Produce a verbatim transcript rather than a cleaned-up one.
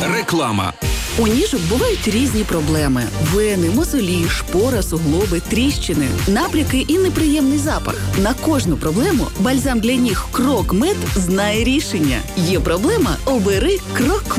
Реклама. У ніжок бувають різні проблеми: вени, мозолі, шпора, суглоби, тріщини, набряки і неприємний запах. На кожну проблему бальзам для ніг Крок Мед знає рішення. Є проблема – обери Крок